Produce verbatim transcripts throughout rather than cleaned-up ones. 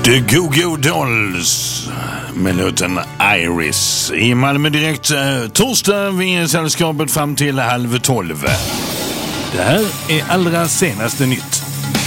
The Go-Go Dolls med låten Iris i Malmö direkt torsdag vid sällskapet fram till halv tolv. Det här är allra senaste nytt.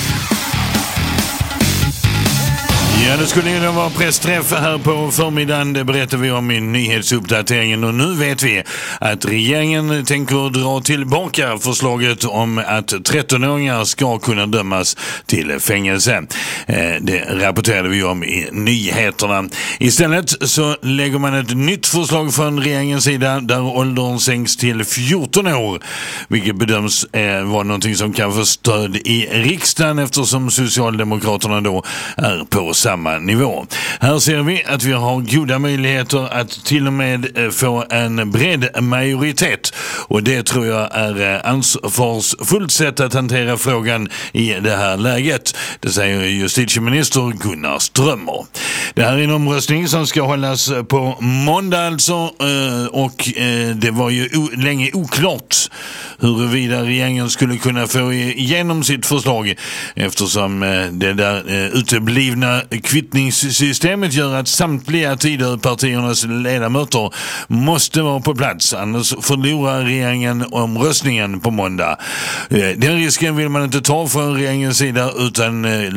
Ja, det skulle ju vara pressträff här på förmiddagen, det berättar vi om i nyhetsuppdateringen, och nu vet vi att regeringen tänker dra tillbaka förslaget om att trettonåringar ska kunna dömas till fängelse. Det rapporterade vi om i nyheterna. Istället så lägger man ett nytt förslag från regeringens sida där åldern sänks till fjorton år, vilket bedöms vara någonting som kan få stöd i riksdagen eftersom Socialdemokraterna då är på samma nivå. Här ser vi att vi har goda möjligheter att till och med få en bred majoritet, och det tror jag är ansvarsfullt sätt att hantera frågan i det här läget. Det säger justitieminister Gunnar Strömmer. Det här är en omröstning som ska hållas på måndag alltså, och det var ju länge oklart huruvida regeringen skulle kunna få igenom sitt förslag eftersom det där uteblivna kvittningssystemet gör att samtliga Tidöpartiernas ledamöter måste vara på plats, annars förlorar regeringen omröstningen på måndag. Den risken vill man inte ta från regeringens sida, utan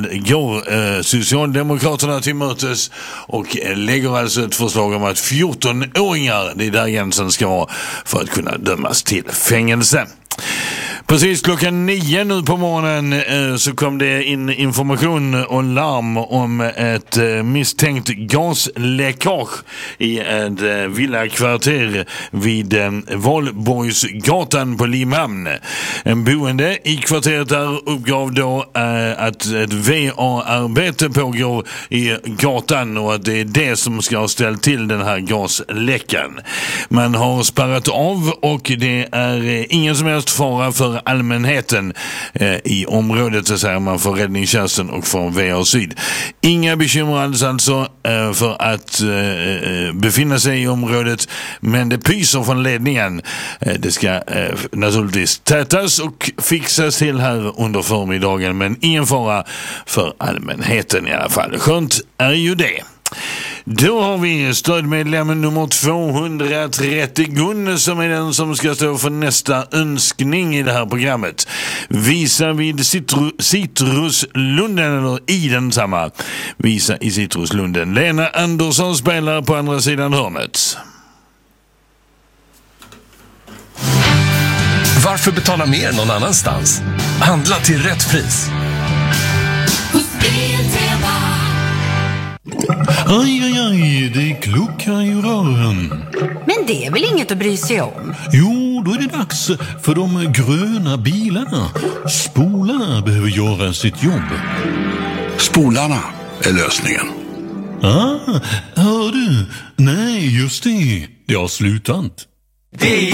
går Socialdemokraterna till mötes och lägger alltså ett förslag om att fjorton-åringar, det är där gränsen ska vara för att kunna dömas till fängelse. Precis klockan nio nu på morgonen eh, så kom det in information och larm om ett eh, misstänkt gasläckage i ett eh, villakvarter vid eh, Valborgsgatan på Limhamn. En boende i kvarteret där uppgav då eh, att ett V A-arbete pågår i gatan och att det är det som ska ha ställt till den här gasläckan. Man har spärrat av och det är eh, ingen som helst fara för allmänheten eh, i området, så säger man för räddningstjänsten och från V A Syd. Inga bekymmer alls alltså eh, för att eh, befinna sig i området, men det pyser från ledningen. Eh, det ska eh, naturligtvis tätas och fixas till här under förmiddagen, men ingen fara för allmänheten i alla fall. Skönt är ju det. Då har vi stödmedlemmen nummer tvåhundratrettio Gun, som är den som ska stå för nästa önskning i det här programmet. Visa vid Citru- Citruslunden, eller i densamma. Visa i Citruslunden. Lena Andersson spelar på andra sidan hörnet. Varför betala mer någon annanstans? Handla till rätt pris. Aj, aj, aj, det kluckar i rören. Men det är väl inget att bry sig om? Jo, då är det dags för de gröna bilarna. Spolarna behöver göra sitt jobb. Spolarna är lösningen. Ah, hör du? Nej, just det. Det har slutat. Det